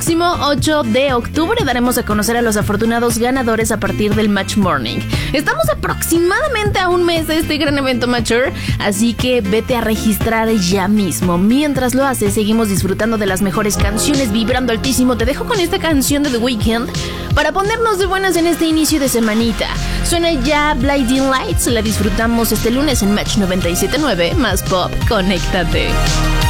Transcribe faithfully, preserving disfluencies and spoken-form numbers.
próximo ocho de octubre daremos a conocer a los afortunados ganadores a partir del Match Morning. Estamos aproximadamente a un mes de este gran evento Mature, así que vete a registrar ya mismo. Mientras lo haces, seguimos disfrutando de las mejores canciones, vibrando altísimo. Te dejo con esta canción de The Weeknd para ponernos de buenas en este inicio de semanita. Suena ya Blinding Lights, la disfrutamos este lunes en Match noventa y siete punto nueve, más pop, conéctate.